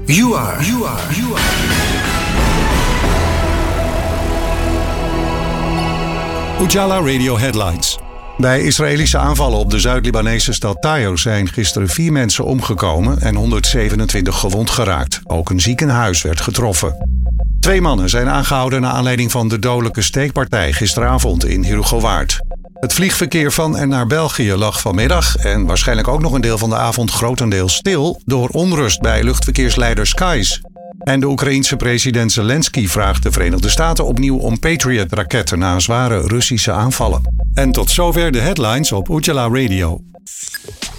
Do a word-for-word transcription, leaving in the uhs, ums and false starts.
You are. You are. You are. Ujala Radio Headlines. Bij Israëlische aanvallen op de Zuid-Libanese stad Tyre zijn gisteren vier mensen omgekomen en honderdzevenentwintig gewond geraakt. Ook een ziekenhuis werd getroffen. Twee mannen zijn aangehouden naar aanleiding van de dodelijke steekpartij gisteravond in Herugowaard. Het vliegverkeer van en naar België lag vanmiddag en waarschijnlijk ook nog een deel van de avond grotendeels stil door onrust bij luchtverkeersleider Skies. En de Oekraïense president Zelensky vraagt de Verenigde Staten opnieuw om Patriot-raketten na zware Russische aanvallen. En tot zover de headlines op Ujala Radio.